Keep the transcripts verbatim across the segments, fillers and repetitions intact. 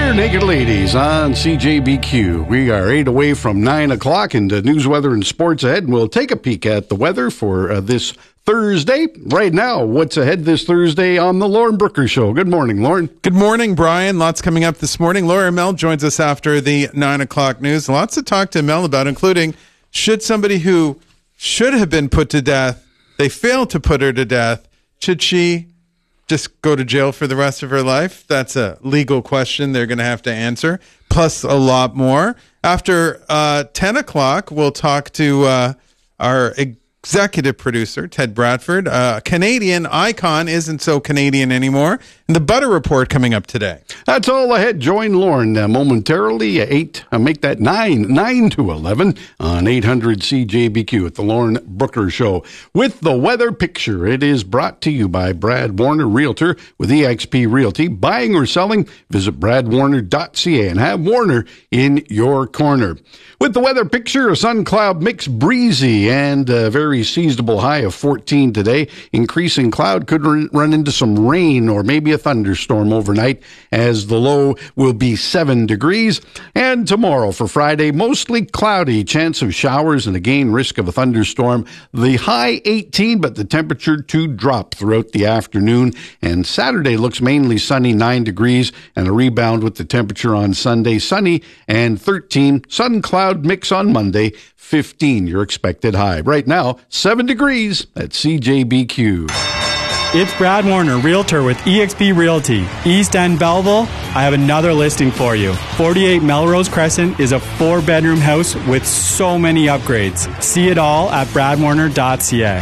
Bare Naked Ladies on C J B Q. We are eight away from nine o'clock, and uh, news, weather, and sports ahead. And we'll take a peek at the weather for uh, this Thursday. Right now, what's ahead this Thursday on the Lauren Brooker Show? Good morning, Lauren. Good morning, Brian. Lots coming up this morning. Laura Mel joins us after the nine o'clock news. Lots to talk to Mel about, including should somebody who should have been put to death, they failed to put her to death, should she just go to jail for the rest of her life? That's a legal question they're going to have to answer, plus a lot more. After uh, ten o'clock, we'll talk to uh, our executive producer, Ted Bradford. Uh, Canadian icon isn't so Canadian anymore. And the Butter Report coming up today. That's all ahead. Join Lauren uh, momentarily at eight. Uh, make that nine, nine to eleven on eight hundred C J B Q at the Lauren Brooker Show. With the weather picture, it is brought to you by Brad Warner Realtor with E X P Realty. Buying or selling, visit brad warner dot c a and have Warner in your corner. With the weather picture, a sun cloud mix, breezy and a very seasonable high of fourteen today. Increasing cloud could run, run into some rain or maybe a thunderstorm overnight, as the low will be seven degrees. And tomorrow for Friday, mostly cloudy, chance of showers and again risk of a thunderstorm. The high eighteen, but the temperature to drop throughout the afternoon. And Saturday looks mainly sunny, nine degrees, and a rebound with the temperature on Sunday, sunny and thirteen. Sun cloud mix on Monday, fifteen your expected high. Right now, seven degrees at C J B Q. It's Brad Warner, Realtor with E X P Realty. East End, Belleville, I have another listing for you. forty-eight Melrose Crescent is a four-bedroom house with so many upgrades. See it all at brad warner dot c a.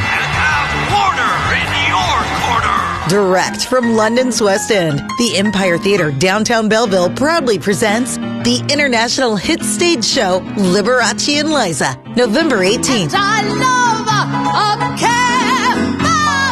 Warner in your corner. Direct from London's West End, the Empire Theatre, downtown Belleville, proudly presents the international hit stage show, Liberace and Liza, November eighteenth. And I love a cabaret.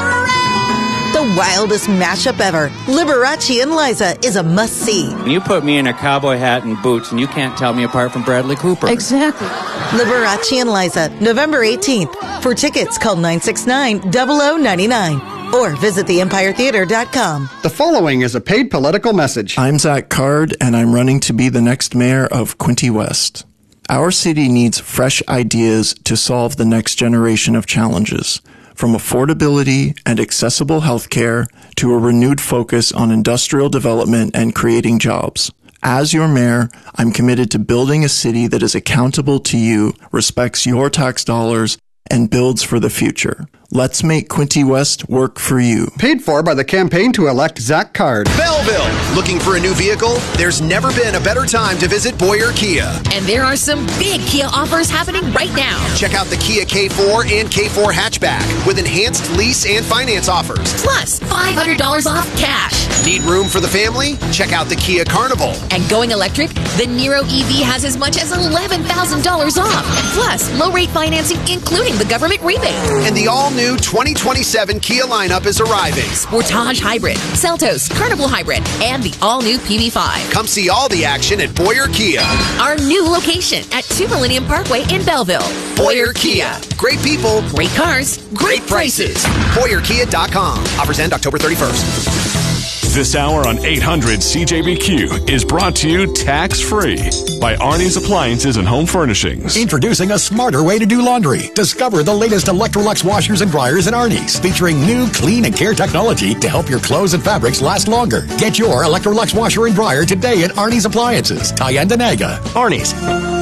The wildest mashup ever. Liberace and Liza is a must-see. You put me in a cowboy hat and boots, and you can't tell me apart from Bradley Cooper. Exactly. Liberace and Liza, November eighteenth. For tickets, call nine six nine, zero zero nine nine or visit the empire theatre dot com. The following is a paid political message. I'm Zach Card, and I'm running to be the next mayor of Quinte West. Our city needs fresh ideas to solve the next generation of challenges, from affordability and accessible healthcare to a renewed focus on industrial development and creating jobs. As your mayor, I'm committed to building a city that is accountable to you, respects your tax dollars, and builds for the future. Let's make Quinte West work for you. Paid for by the campaign to elect Zach Card. Belleville. Looking for a new vehicle? There's never been a better time to visit Boyer Kia. And there are some big Kia offers happening right now. Check out the Kia K four and K four hatchback with enhanced lease and finance offers. Plus five hundred dollars off cash. Need room for the family? Check out the Kia Carnival. And going electric? The Niro E V has as much as eleven thousand dollars off. Plus low rate financing, including the government rebate. And the all-new twenty twenty-seven Kia lineup is arriving. Sportage Hybrid, Seltos, Carnival Hybrid, and the all-new P V five. Come see all the action at Boyer Kia. Our new location at two Millennium Parkway in Belleville. Boyer Kia. Great people. Great cars. Great prices. boyer kia dot com. Offers end October thirty-first. This hour on eight hundred C J B Q is brought to you tax-free by Arnie's Appliances and Home Furnishings. Introducing a smarter way to do laundry. Discover the latest Electrolux washers and dryers at Arnie's, featuring new clean and care technology to help your clothes and fabrics last longer. Get your Electrolux washer and dryer today at Arnie's Appliances, Tyendinaga. Arnie's.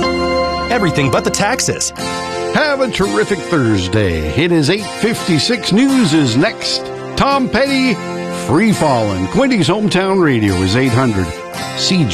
Everything but the taxes. Have a terrific Thursday. It is eight fifty-six. News is next. Tom Petty, Free Fallin'. Quinte's hometown radio is eight hundred C J.